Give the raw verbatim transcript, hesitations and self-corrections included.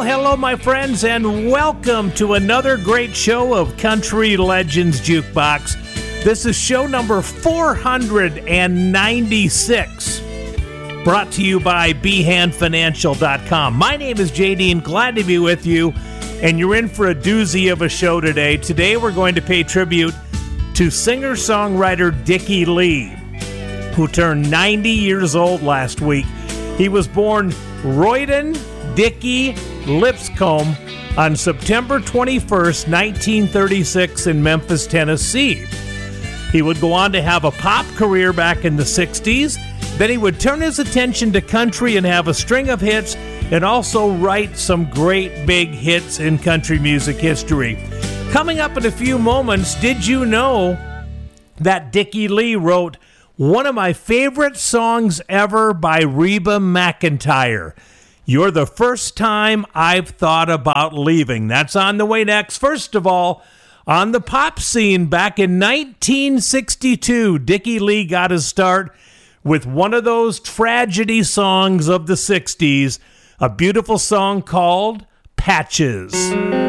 hello, my friends, and welcome to another great show of Country Legends Jukebox. This is show number four hundred ninety-six, brought to you by b hand financial dot com. My name is J D, and glad to be with you, and you're in for a doozy of a show today. Today, we're going to pay tribute to singer-songwriter Dickey Lee, who turned ninety years old last week. He was born Royden Dickey Lipscomb on September twenty-first, nineteen thirty-six in Memphis, Tennessee. He would go on to have a pop career back in the sixties. Then he would turn his attention to country and have a string of hits, and also write some great big hits in country music history. Coming up in a few moments, did you know that Dickey Lee wrote one of my favorite songs ever by Reba McEntire? You're the First Time I've Thought About Leaving. That's on the way next. First of all, on the pop scene back in nineteen sixty-two, Dickey Lee got his start with one of those tragedy songs of the sixties, a beautiful song called Patches.